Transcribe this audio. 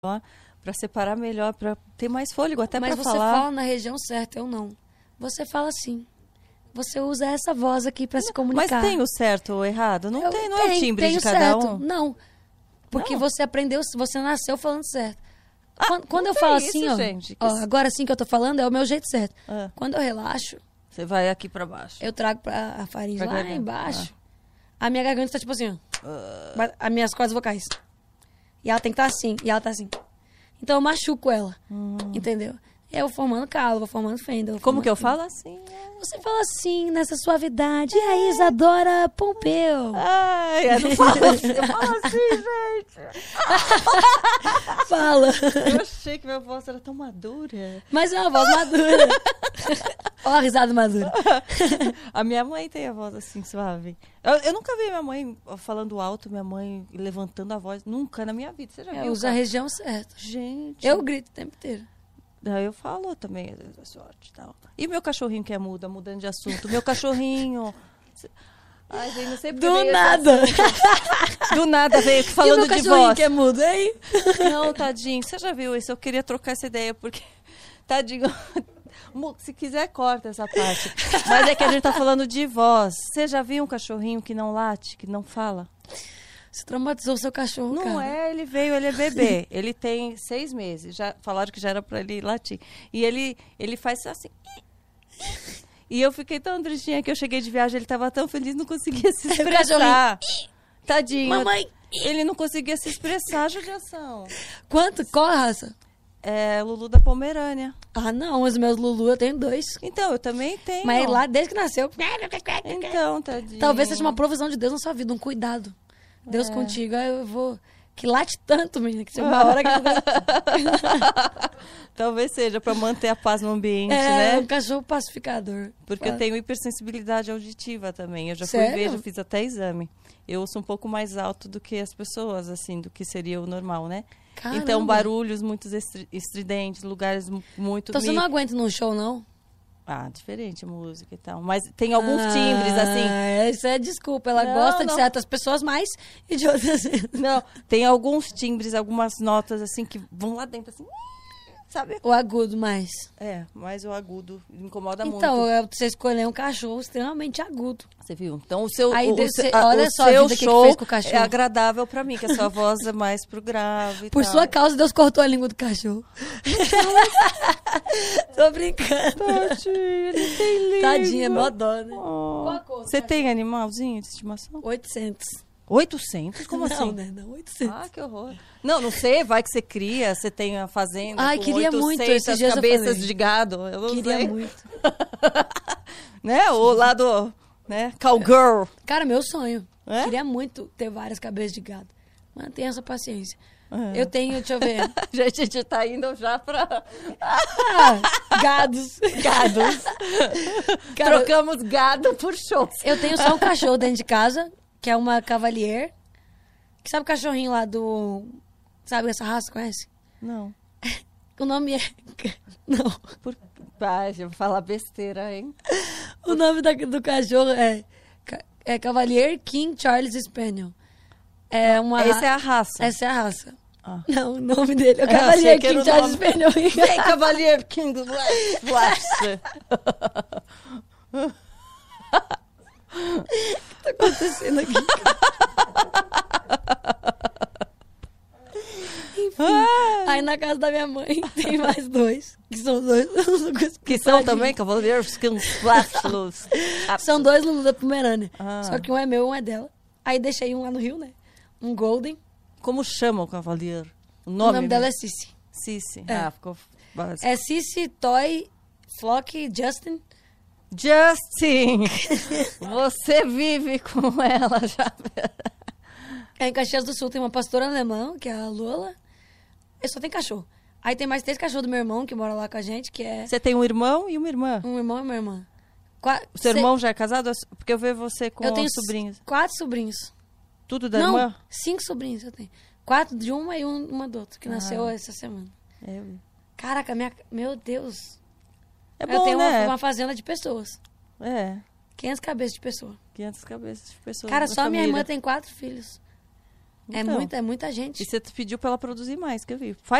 para separar melhor, para ter mais fôlego até para falar. Mas você fala na região certa, eu não. Você fala assim. Você usa essa voz aqui para se comunicar. Mas tem o certo ou errado? Não tem, não é o timbre tem de o cada certo. um? Não. Porque você aprendeu, você nasceu falando certo. Quando eu não falo tem assim, isso, ó, gente. agora sim que eu tô falando, é o meu jeito certo. Ah. Quando eu relaxo, Você vai aqui para baixo. eu trago a faringe Pra lá garganta. embaixo. A minha garganta tá tipo assim, ó. As minhas cordas vocais. E ela tem que estar assim, e ela tá assim. Então eu machuco ela, entendeu? Eu vou formando calo, vou formando fenda. Como que eu falo assim? Você fala assim, nessa suavidade. E a Isadora Pompeu? Ai, eu não falo assim, eu falo assim, gente. Fala. Eu achei que minha voz era tão madura. Mas é uma voz madura. Ó a risada madura. A minha mãe tem a voz assim, suave. Eu nunca vi minha mãe falando alto, minha mãe levantando a voz. Nunca na minha vida. Você já viu? Usa a região certa. Gente. Eu grito o tempo inteiro. Eu falo também, sorte e tal. E meu cachorrinho que é muda, mudando de assunto. Meu cachorrinho... Ai, gente, não sei porque Do nada. Do nada veio falando e meu de voz. que é mudo, hein? Não, tadinho. Você já viu isso? Eu queria trocar essa ideia, porque... Tadinho... Se quiser, corta essa parte. Mas é que a gente tá falando de voz. Você já viu um cachorrinho que não late, que não fala? Você traumatizou o seu cachorro, Não cara. ele veio, ele é bebê. Ele tem 6 meses. Já falaram que já era pra ele latir. E ele faz assim. E eu fiquei tão tristinha que eu cheguei de viagem, ele tava tão feliz, não conseguia se expressar. Tadinho. Mamãe. Ele não conseguia se expressar, judiação. Qual a raça? É Lulu da Pomerânia. Ah, não. Os meus Lulu eu tenho 2. Então, eu também tenho. Mas lá, desde que nasceu... Então, tadinho. Talvez seja uma provisão de Deus na sua vida, um cuidado. Deus contigo, aí eu vou... Que late tanto, menina, que chega uma hora que... Talvez seja para manter a paz no ambiente, né? né? Um cachorro pacificador. Porque eu tenho hipersensibilidade auditiva também. Eu já fui Sério? ver, já fiz até exame. Eu ouço um pouco mais alto do que as pessoas, assim, do que seria o normal, né? Caramba. Então, barulhos muito estridentes, lugares muito... Então você não aguenta num show, não? Ah, diferente a música e tal. Mas tem alguns timbres, assim... Isso é desculpa. Ela gosta de certas pessoas mais e de outras... Não, tem alguns timbres, algumas notas, assim, que vão lá dentro, assim... Sabe? O agudo mais. Mas o agudo incomoda então, muito. você escolheu um cachorro extremamente agudo. Você viu? Então, o seu, olha só seu a vida show que fez com o cachorro. é agradável pra mim, que a sua voz é mais pro grave e Por tal. sua causa, Deus cortou a língua do cachorro. Tô brincando. Tadinho, ele tem língua. Tadinha, mó dó, né? Você tem animalzinho de estimação? 800. 800? Como não, assim? Né? Não, 800. Ah, que horror. Não sei, vai que você cria, você tem a fazenda com queria 800 muito, esses dias cabeças de gado. Eu não queria sei. muito. Né? O lado, né? Cowgirl. Cara, meu sonho. É? Queria muito ter várias cabeças de gado. Mas não tenho essa paciência. Eu tenho, deixa eu ver. A gente tá indo já pra... Gados. Cara, trocamos gado por shows. Eu tenho só um cachorro dentro de casa, que é uma Cavalier. Que sabe o cachorrinho lá do... Sabe essa raça, conhece? Não. O nome é... Não. Eu vou falar besteira, hein? O nome do cachorro é Cavalier King Charles Spaniel. Essa é a raça. Essa é a raça. Não, o nome dele é o Cavalier King Charles Spaniel. Vem, Cavalier King Flash. O que tá acontecendo aqui? Enfim, aí na casa da minha mãe tem mais 2, que são 2. Que são também Cavalier King Flash. São 2 Lulu da Pomerânia. Só que um é meu e um é dela. Aí deixei um lá no Rio, né? Um Golden. Como chama o Cavalier? O nome dela é Cici. Cici. Ficou básico. É Cici, Toy, Flock, Justin. Justin! Você vive com ela já. Em Caxias do Sul tem uma pastora alemã, que é a Lola. Eu só tenho cachorro. Aí tem mais 3 cachorros do meu irmão, que mora lá com a gente, que é... Você tem um irmão e uma irmã? Um irmão e uma irmã. O seu irmão já é casado? Porque eu vejo você com eu tenho sobrinhos. 4 sobrinhos. Tudo da irmã? 5 sobrinhos eu tenho. 4 de uma e uma do outro, que nasceu essa semana. Caraca, meu Deus. É bom, eu tenho né? uma fazenda de pessoas. 500 cabeças de pessoa. 500 cabeças de pessoas. Cara, só família. minha irmã tem 4 filhos. É Então. muita gente. E você pediu pra ela produzir mais, que eu vi.